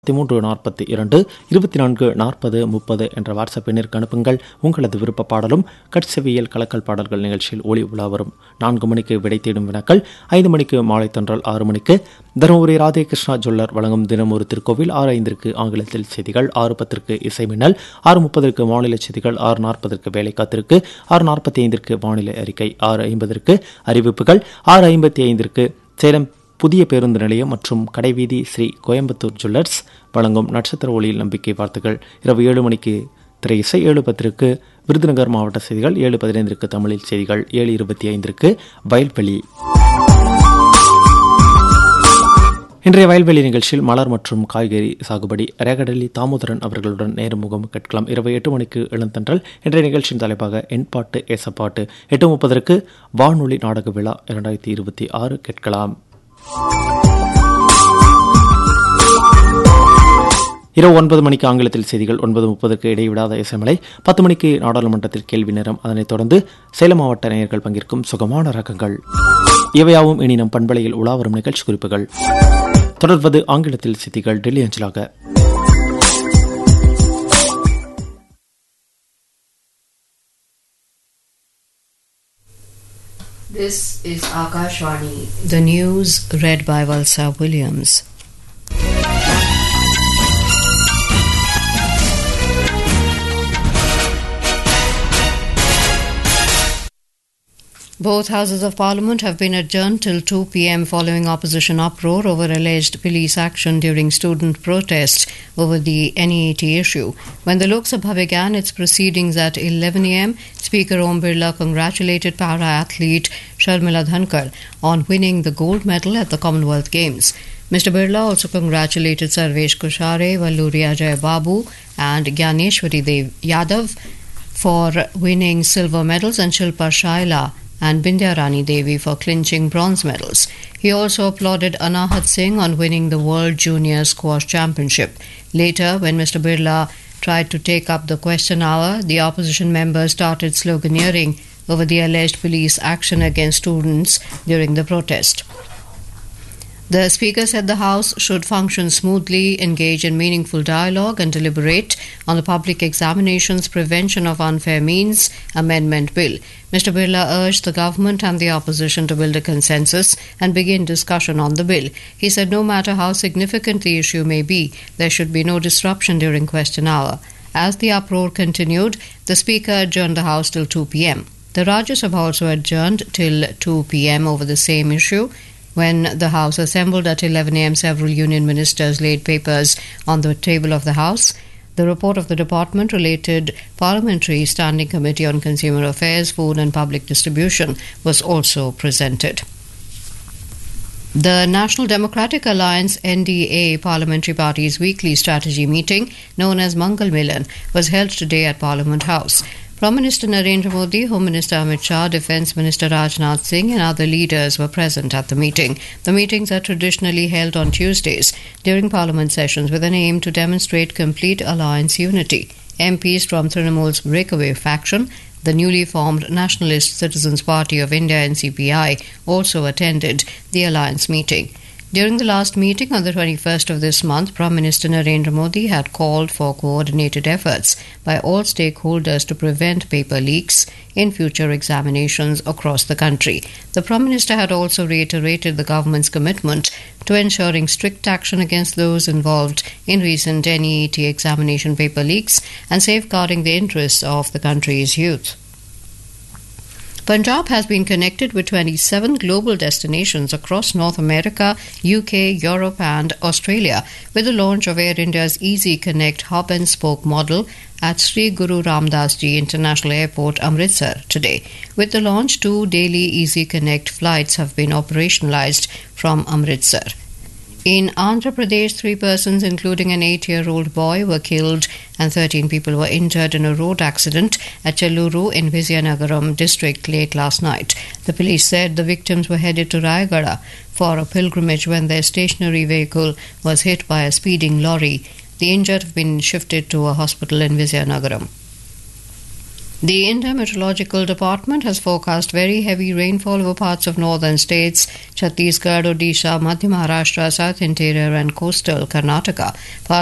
4342 24 40 30 என்ற வாட்ஸ்அப் எண்ணிற்கு அனுப்புங்கள். உங்களது விருப்ப பாடலும் கட்செவியல் கலக்கல் பாடல்கள் நிகழ்ச்சியில் ஒளி உலா வரும். 4 மணிக்கு விடை தேடும் வினாக்கள், 5 மணிக்கு மாலை தன்றல், 6 மணிக்கு தருமபுரி ராதே கிருஷ்ணா ஜுவல்லர் வழங்கும் தினம் ஒரு திருக்கோவில், 6:05 ஆங்கிலத்தில் செய்திகள், 6:10 இசைமின்னல், 6:30 மாநில செய்திகள், 6:40 வேலை காத்திருக்கு, 6:45 வானிலை அறிக்கை, 6:50 அறிவிப்புகள், 6:55 சேலம் புதிய பேருந்து நிலையம் மற்றும் கடைவீதி ஸ்ரீ கோயம்புத்தூர் ஜுவல்லர்ஸ் வழங்கும் நட்சத்திர ஒளியில் நம்பிக்கை வார்த்தைகள். இரவு 7 மணிக்கு திரை இசை, 7:10 விருதுநகர் மாவட்ட செய்திகள், 7:15 தமிழில் செய்திகள், 7:25 வயல்வெளி. இன்றைய வயல்வெளி நிகழ்ச்சியில் மலர் மற்றும் காய்கறி சாகுபடி ரேகடலி தாமோதரன் அவர்களுடன் நேர்முகம் கேட்கலாம். இரவு 8 மணிக்கு இளந்தன்றல். இன்றைய நிகழ்ச்சியின் தலைப்பாக என் பாட்டு ஏசப்பாட்டு. 8:30 வானொலி நாடக விழா 2026 கேட்கலாம். இரவு 9 மணிக்கு ஆங்கிலத்தில் செய்திகள், 9:30 இடைவிடாத இசைமலை, 10 மணிக்கு நாடாளுமன்றத்தில் கேள்வி நேரம். அதனைத் தொடர்ந்து சேலம் மாவட்ட நேயர்கள் பங்கேற்கும் சுகமான ரகங்கள். இவையாவும் இனி நம் பண்பலையில் உலாவரும் நிகழ்ச்சி குறிப்புகள். தொடர்வது ஆங்கிலத்தில் செய்திகள் டெல்லி அஞ்சலாக. This is Akashvani. The news read by Valsa Williams. Both houses of parliament have been adjourned till 2 p.m. following opposition uproar over alleged police action during student protests over the NEET issue. When the Lok Sabha began its proceedings at 11 a.m., Speaker Om Birla congratulated para-athlete Sharmila Dhankar on winning the gold medal at the Commonwealth Games. Mr. Birla also congratulated Sarvesh Kushare, Valluri Ajay Babu and Gyaneshwari Yadav for winning silver medals and Shilpa Shaila and Bindya Rani Devi for clinching bronze medals. He also applauded Anahat Singh on winning the World Junior Squash Championship. Later, when Mr. Birla tried to take up the question hour, the opposition members started sloganeering over the alleged police action against students during the protest. The Speaker said the House should function smoothly, engage in meaningful dialogue and deliberate on the Public Examinations Prevention of Unfair Means Amendment Bill. Mr. Birla urged the government and the opposition to build a consensus and begin discussion on the bill. He said no matter how significant the issue may be, there should be no disruption during question hour. As the uproar continued, the Speaker adjourned the House till 2 p.m. The Rajya Sabha also adjourned till 2 p.m. over the same issue. When the House assembled at 11 a.m., several union ministers laid papers on the table of the House. The report of the department related Parliamentary Standing Committee on Consumer Affairs, Food and Public Distribution was also presented. The National Democratic Alliance NDA Parliamentary Party's weekly strategy meeting, known as Mangal Milan, was held today at Parliament House. Prime Minister Narendra Modi, Home Minister Amit Shah, Defence Minister Rajnath Singh and other leaders were present at the meeting. The meetings are traditionally held on Tuesdays during Parliament sessions with an aim to demonstrate complete alliance unity. MPs from Trinamool's breakaway faction, the newly formed Nationalist Citizens Party of India NCPI, also attended the alliance meeting. During the last meeting on the 21st of this month, Prime Minister Narendra Modi had called for coordinated efforts by all stakeholders to prevent paper leaks in future examinations across the country. The Prime Minister had also reiterated the government's commitment to ensuring strict action against those involved in recent NEET examination paper leaks and safeguarding the interests of the country's youth. Punjab has been connected with 27 global destinations across North America, UK, Europe and Australia with the launch of Air India's Easy Connect hub and spoke model at Sri Guru Ramdas Ji International Airport, Amritsar today. With the launch, 2 daily Easy Connect flights have been operationalized from Amritsar. In Andhra Pradesh, 3 persons, including an 8-year-old boy, were killed and 13 people were injured in a road accident at Chelluru in Vizianagaram district late last night. The police said the victims were headed to Rayagada for a pilgrimage when their stationary vehicle was hit by a speeding lorry. The injured have been shifted to a hospital in Vizianagaram. The India Meteorological Department has forecast very heavy rainfall over parts of northern states, Chhattisgarh, Odisha, Madhya Maharashtra, South Interior and coastal Karnataka.